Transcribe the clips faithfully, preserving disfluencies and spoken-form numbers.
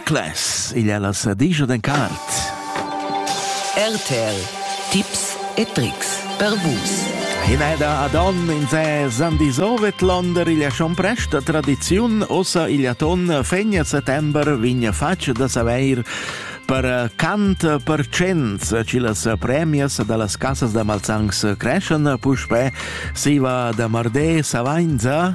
Niclas, il è la sadiscia d'encart. R T L, tips e tricks per vus. Hineda Adon in se Sandisovetlander il è schon presta tradizione, ossa il è ton fegna settember vigna faccia da saver per cant per cents ci las premias de las casas de Malsangs crescen, puspe si va de Mardè Savainza.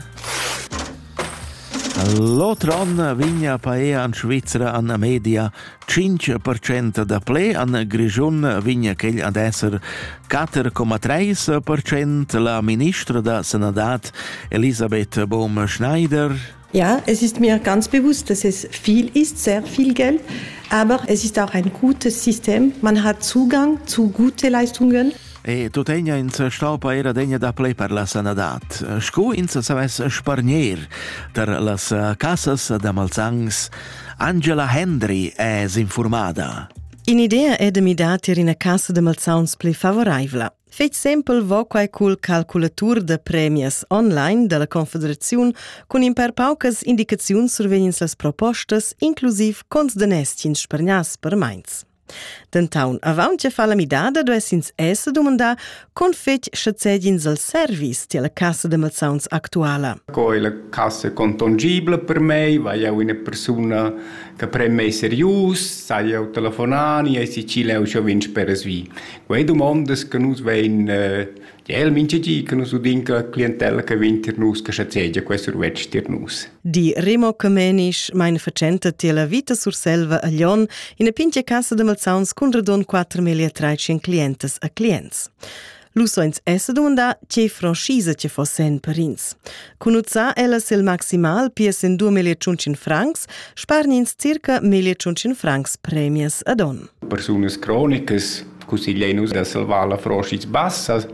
L'Otron vigna pae an Svizzera an media cinque per cento da ple, an Grigiun vigna ch'egl ad esser quattro virgola tre per cento. La ministra da Senadat Elisabeth Bohm-Schneider. Ja, es ist mir ganz bewusst, dass es viel ist, sehr viel Geld, aber es ist auch ein gutes System. Man hat Zugang zu guten Leistungen. E tutegna in se stopa era degna da ple per la Senadat. Scu in se saves sparnier ter las casas de Malsangs. Angela Hendry es informada. In idea è de mi datir in a casa de Malsauns ple favoraivla. Feit sempel vo quai cul calculatur de premias online de la Confederaziun cun in per paucas indicaziuns survegnins las propostas, inclusiv cons de nestins sparnias per Mainz. D'entaun, avauntia fa la midada duessins essa domanda con fetg schatzegins al service ti la casa de Malsauns actuala. Coi la casa contongibile per me, vai a una persona che per me serius, sai au telefonani e si ci leu scho vins per svi. Quei domandas che nus vein eh, el mince gi che nus udinca clientela che vinter nus che schatzeggia quei survetsch tir nus. Di Remo Kamenisch meine facenta ti la vita sur selva a Lyon in a pinche casa de Malsauns con radon quattro mila trecento clientes a clients. Lusoins essa domanda che franchise che fossen per ins. Conuzza ella sil maximal pies in due mila cinquecento francs, sparnins circa mila cinquecento francs premias ad on. Personas cronicas, consiglienus da salvala franchise bassas,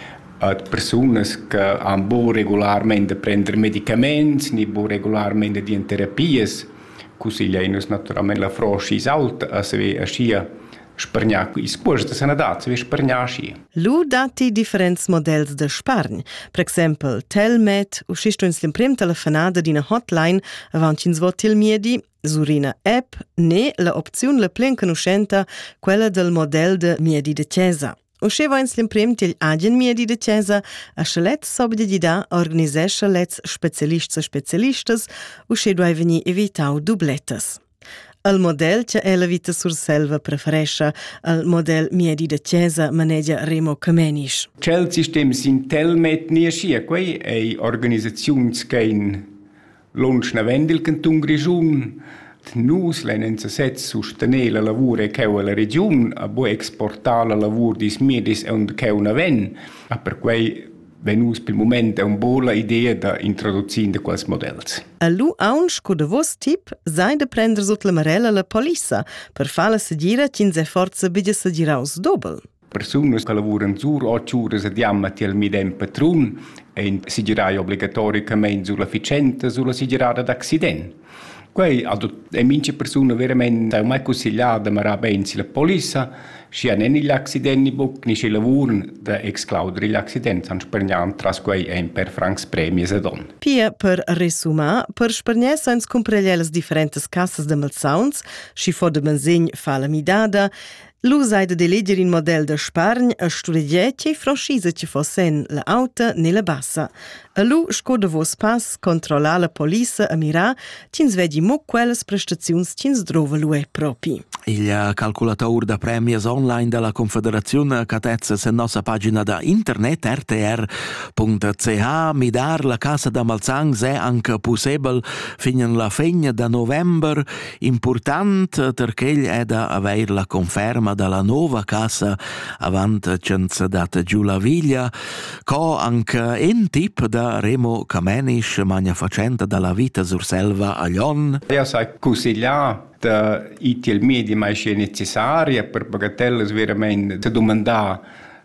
ad personas che han bo regolarmente prender medicaments, ni bo regolarmente di terapias, consiglienus naturalmente la franchise alta, a se a scia spargnar is cuors de Senadat, se spargnar scia. Lu dati differents models de spargn. Per exempel, Telmed, uscistuins l'imprim telefonada d'ina hotline avancins vo til miedi, surina app, ne la opziun la plen conoscenta, quella del model de miedi de Chiesa. Usceva ins l'imprim til agien miedi de Chiesa, a schalet sobde di da organisescha lets specialists e specialistas, usce duai veni evitau dubletas. Il model che è la vita sur selva preferesce, il model miedi de Chiesa maneggia Remo Kamenisch. Cel sistem sin telmet nie scia, quei è organizzaziuns che in lunch na vendel canton Grigiun, nus lenen se set sostenere la lavoro che la regione, a bo exportare la lavoro dis miedis e und che una ven, a per quei venus per il momento è una buona idea da introdurre di quels modells. A lu aunsch co de vos tip sai de prender sot la marella la polissa per fa la segira cin se forza biglia segiraus dobel. Personas che lavorano sur otto ore a diamma til midem patrun e segirai obbligatoricamente sulla ficenta sulla segirata d'accident. Quei è mince persona veramente mai consigliata ma bene la polizia, sia non gli accidenti book ni si lavorano da escludere gli accidenti, san spernian tras quei è per francs premi e don. Pia per resumar, per spernier sans comprare le differenti casse de Malsauns, si fo de benzin fa la midada. Lu saida de legger in model de spargn a studier che franchise che fossen la alta ne la bassa. A lu sco de vos pass controlla la polizia a mira cins vedi mo quelles prestaziuns cins drova lu è propi. Il calculator da premias online della Confederazione catezza se nostra pagina da internet r t r punto c h. Midar la casa da Malsangs è anche possibile fino alla fine da novembre. Important perché è da avere la conferma dalla nuova casa avanti c'è data giù la viglia, co anche in tip da Remo Kamenisch, magna facenda dalla vita sur selva a Lyon. Io sai consigliare da i til medi mai sia necessaria per bagatelles veramente se domandare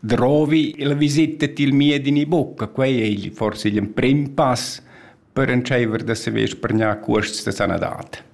drovi la visita til miedi in bocca, quei è forse il primo passo per un cever da se ves per gna costi da Senadat.